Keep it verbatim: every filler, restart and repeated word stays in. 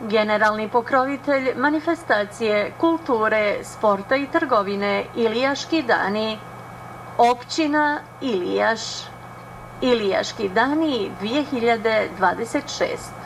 Generalni pokrovitelj manifestacije kulture, sporta i trgovine Ilijaški dani, općina Ilijaš. Ilijaški dani dvije hiljade dvadeset šest.